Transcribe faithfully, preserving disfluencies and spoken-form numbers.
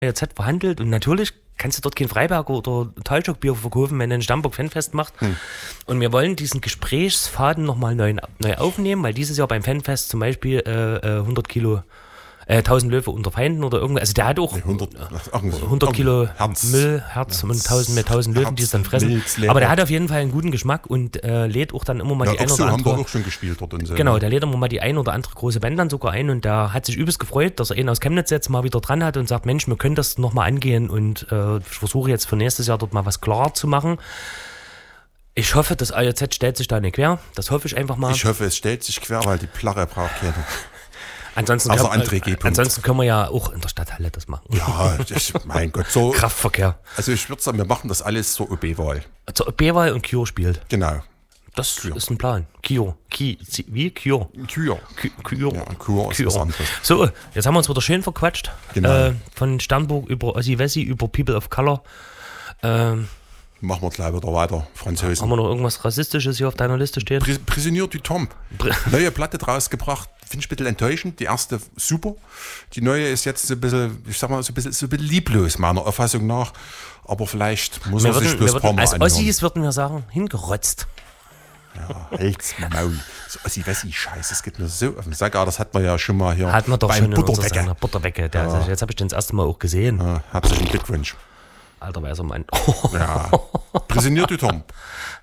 A Z verhandelt und natürlich kannst du dort kein Freiberger oder Talschock-Bier verkaufen, wenn du ein Stammburg-Fanfest machst. Hm. Und wir wollen diesen Gesprächsfaden nochmal neu, neu aufnehmen, weil dieses Jahr beim Fanfest zum Beispiel äh, hundert Kilo, äh, tausend Löwe unter Feinden oder irgendwas, also der hat auch nee, hundert, hundert Kilo Herz. Müll, Herz, Herz und tausend, mit tausend Löwen, Herz, die es dann fressen. Milz, aber der hat auf jeden Fall einen guten Geschmack und äh, lädt auch dann immer mal ja, die ein oder so andere. Haben wir auch schon gespielt dort und so. Genau, der lädt immer mal die ein oder andere große Band dann sogar ein und der hat sich übelst gefreut, dass er ihn aus Chemnitz jetzt mal wieder dran hat und sagt, Mensch, wir können das nochmal angehen und äh, ich versuche jetzt für nächstes Jahr dort mal was klar zu machen. Ich hoffe, das A J Z stellt sich da nicht quer, das hoffe ich einfach mal. Ich hoffe, es stellt sich quer, weil die Plarre braucht keine. Ansonsten, also kann, äh, ansonsten können wir ja auch in der Stadthalle das machen. Ja, ich, mein Gott, so. Kraftverkehr. Also ich würde sagen, wir machen das alles zur O B-Wahl. Zur O B-Wahl und Kio spielt. Genau. Das Kio. Ist ein Plan. Kio. Ki, wie? Kio. Kio. Kio. Ja, Kio ist was anderes. So, jetzt haben wir uns wieder schön verquatscht. Genau. Äh, von Sternburg über Ossi Wessi, über People of Color. Ähm, Machen wir gleich wieder weiter, Französen. Haben wir noch irgendwas Rassistisches hier auf deiner Liste stehen? Pris- Prisonnier du Tombe. Neue Platte draus gebracht. Finde ich ein bisschen enttäuschend. Die erste super. Die neue ist jetzt so ein bisschen, ich sag mal, so ein bisschen, so ein bisschen lieblos, meiner Auffassung nach. Aber vielleicht muss man sich bloß ein paar Mal als anhören. Ossis würden wir sagen, hingerotzt. Ja, halt's Maul. So Ossi-Wessi-Scheiße, es geht mir so auf den Sack. Das hat man ja schon mal hier hat man doch beim schon Butterwecke. Butterwecke. Der, ja. Jetzt habe ich den das erste Mal auch gesehen. Ja, herzlichen Glückwunsch. Alter weißer Mann. Ja. Prisonnier du Tombe.